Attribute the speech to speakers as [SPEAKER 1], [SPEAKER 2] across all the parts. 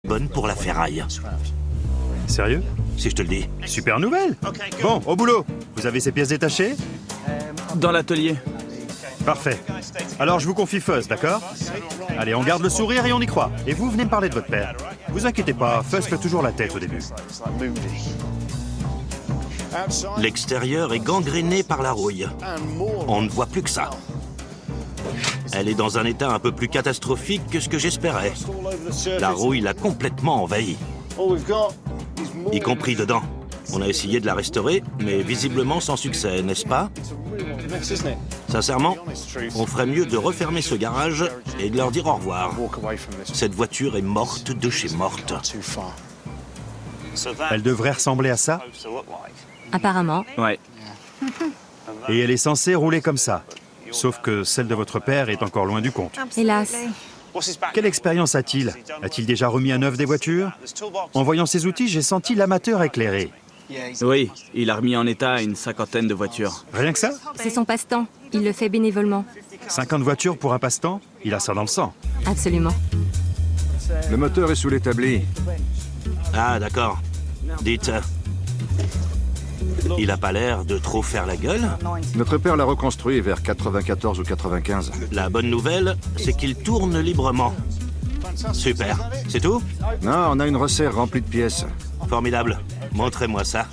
[SPEAKER 1] bonne pour la ferraille.
[SPEAKER 2] Sérieux?
[SPEAKER 1] Si je te le dis.
[SPEAKER 2] Super nouvelle! Bon, au boulot! Vous avez ces pièces détachées?
[SPEAKER 3] Dans l'atelier.
[SPEAKER 2] Parfait. Alors je vous confie Fuzz, d'accord? Allez, on garde le sourire et on y croit. Et vous venez me parler de votre père. Vous inquiétez pas, Fuzz fait toujours la tête au début.
[SPEAKER 1] L'extérieur est gangréné par la rouille. On ne voit plus que ça. Elle est dans un état un peu plus catastrophique que ce que j'espérais. La rouille l'a complètement envahie. Y compris dedans. On a essayé de la restaurer, mais visiblement sans succès, n'est-ce pas? Sincèrement, on ferait mieux de refermer ce garage et de leur dire au revoir. Cette voiture est morte de chez morte.
[SPEAKER 2] Elle devrait ressembler à ça?
[SPEAKER 4] Apparemment.
[SPEAKER 3] Ouais.
[SPEAKER 2] Et elle est censée rouler comme ça. Sauf que celle de votre père est encore loin du compte.
[SPEAKER 4] Hélas.
[SPEAKER 2] Quelle expérience a-t-il? A-t-il déjà remis à neuf des voitures? En voyant ces outils, j'ai senti l'amateur éclairé.
[SPEAKER 3] Oui, il a remis en état une 50aine de voitures.
[SPEAKER 2] Rien que ça?
[SPEAKER 4] C'est son passe-temps. Il le fait bénévolement.
[SPEAKER 2] 50 voitures pour un passe-temps? Il a ça dans le sang.
[SPEAKER 4] Absolument.
[SPEAKER 5] Le moteur est sous l'établi.
[SPEAKER 1] Ah, d'accord. Dites, il a pas l'air de trop faire la gueule.
[SPEAKER 5] Notre père l'a reconstruit vers 94 ou 95.
[SPEAKER 1] La bonne nouvelle, c'est qu'il tourne librement. Super. C'est tout?
[SPEAKER 5] Non, on a une resserre remplie de pièces.
[SPEAKER 1] Formidable. Montrez-moi ça.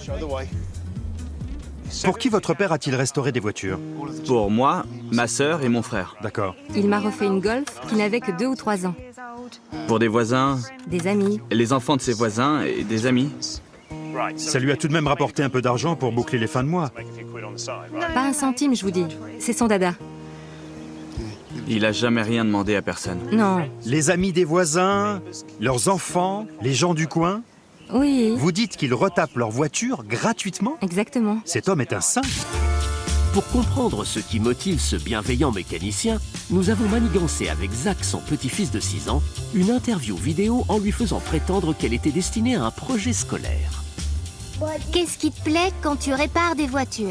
[SPEAKER 2] Pour qui votre père a-t-il restauré des voitures?
[SPEAKER 3] Pour moi, ma sœur et mon frère.
[SPEAKER 2] D'accord.
[SPEAKER 4] Il m'a refait une Golf qui n'avait que 2 ou 3 ans.
[SPEAKER 3] Pour des voisins,
[SPEAKER 4] Des amis.
[SPEAKER 3] les enfants de ses voisins et des amis.
[SPEAKER 2] Ça lui a tout de même rapporté un peu d'argent pour boucler les fins de mois.
[SPEAKER 4] Pas un centime, je vous dis. C'est son dada.
[SPEAKER 3] Il a jamais rien demandé à personne.
[SPEAKER 4] Non.
[SPEAKER 2] Les amis des voisins, leurs enfants, les gens du coin.
[SPEAKER 4] Oui.
[SPEAKER 2] Vous dites qu'ils retapent leur voiture gratuitement?
[SPEAKER 4] Exactement.
[SPEAKER 2] Cet homme est un saint.
[SPEAKER 6] Pour comprendre ce qui motive ce bienveillant mécanicien, nous avons manigancé avec Zach, son petit-fils de 6 ans, une interview vidéo en lui faisant prétendre qu'elle était destinée à un projet scolaire.
[SPEAKER 7] Qu'est-ce qui te plaît quand tu répares des voitures?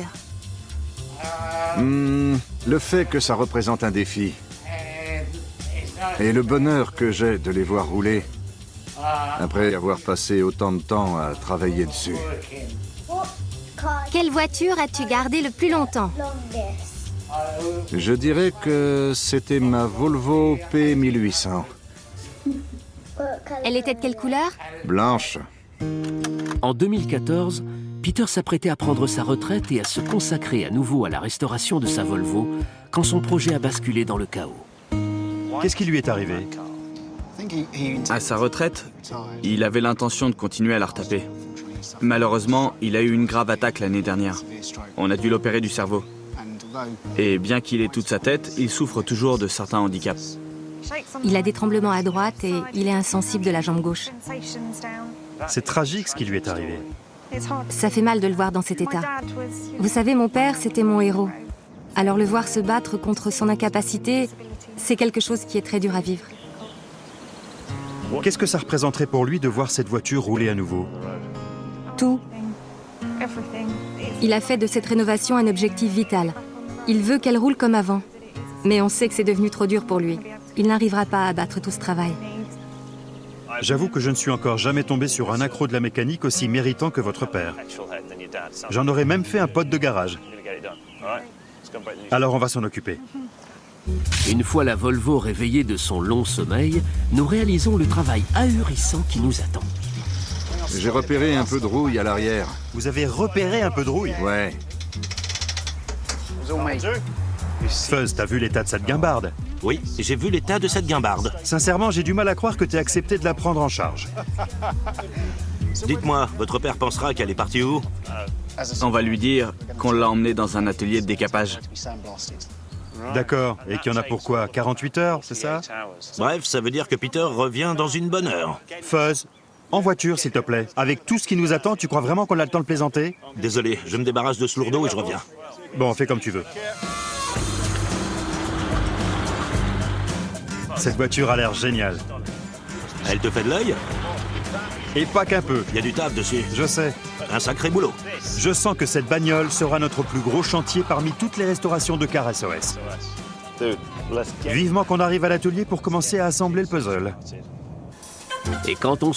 [SPEAKER 5] Le fait que ça représente un défi. Et le bonheur que j'ai de les voir rouler. Après avoir passé autant de temps à travailler dessus.
[SPEAKER 7] Quelle voiture as-tu gardée le plus longtemps?
[SPEAKER 5] Je dirais que c'était ma Volvo P1800.
[SPEAKER 7] Elle était de quelle couleur?
[SPEAKER 5] Blanche.
[SPEAKER 6] En 2014, Peter s'apprêtait à prendre sa retraite et à se consacrer à nouveau à la restauration de sa Volvo quand son projet a basculé dans le chaos.
[SPEAKER 2] Qu'est-ce qui lui est arrivé?
[SPEAKER 3] À sa retraite, il avait l'intention de continuer à la retaper. Malheureusement, il a eu une grave attaque l'année dernière. On a dû l'opérer du cerveau. Et bien qu'il ait toute sa tête, il souffre toujours de certains handicaps.
[SPEAKER 4] Il a des tremblements à droite et il est insensible de la jambe gauche.
[SPEAKER 2] C'est tragique ce qui lui est arrivé.
[SPEAKER 4] Ça fait mal de le voir dans cet état. Vous savez, mon père, c'était mon héros. Alors le voir se battre contre son incapacité, c'est quelque chose qui est très dur à vivre.
[SPEAKER 2] Qu'est-ce que ça représenterait pour lui de voir cette voiture rouler à nouveau?
[SPEAKER 4] Tout. Il a fait de cette rénovation un objectif vital. Il veut qu'elle roule comme avant. Mais on sait que c'est devenu trop dur pour lui. Il n'arrivera pas à abattre tout ce travail.
[SPEAKER 2] J'avoue que je ne suis encore jamais tombé sur un accro de la mécanique aussi méritant que votre père. J'en aurais même fait un pote de garage. Alors on va s'en occuper.
[SPEAKER 6] Une fois la Volvo réveillée de son long sommeil, nous réalisons le travail ahurissant qui nous attend.
[SPEAKER 5] J'ai repéré un peu de rouille à l'arrière.
[SPEAKER 2] Vous avez repéré un peu de rouille?
[SPEAKER 5] Ouais.
[SPEAKER 2] Fuzz, t'as vu l'état de cette guimbarde?
[SPEAKER 1] Oui, j'ai vu l'état de cette guimbarde.
[SPEAKER 2] Sincèrement, j'ai du mal à croire que t'aies accepté de la prendre en charge.
[SPEAKER 1] Dites-moi, votre père pensera qu'elle est partie où?
[SPEAKER 3] On va lui dire qu'on l'a emmenée dans un atelier de décapage.
[SPEAKER 2] D'accord. Et qu'il y en a pour quoi? 48 heures, c'est ça?
[SPEAKER 1] Bref, ça veut dire que Peter revient dans une bonne heure.
[SPEAKER 2] Fuzz, en voiture, s'il te plaît. Avec tout ce qui nous attend, tu crois vraiment qu'on a le temps de plaisanter?
[SPEAKER 1] Désolé, je me débarrasse de ce lourdeau et je reviens.
[SPEAKER 2] Bon, fais comme tu veux. Cette voiture a l'air géniale.
[SPEAKER 1] Elle te fait de l'œil?
[SPEAKER 2] Et pas qu'un peu.
[SPEAKER 1] Il y a du taf dessus.
[SPEAKER 2] Je sais.
[SPEAKER 1] Un sacré boulot.
[SPEAKER 2] Je sens que cette bagnole sera notre plus gros chantier parmi toutes les restaurations de cars SOS. Vivement qu'on arrive à l'atelier pour commencer à assembler le puzzle.
[SPEAKER 6] Et quand on